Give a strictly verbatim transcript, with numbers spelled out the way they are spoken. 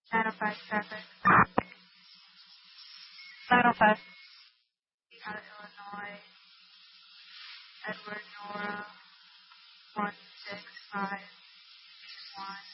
nine oh five traffic. nine oh five. Out of Illinois. Edward Nora. one six five two one.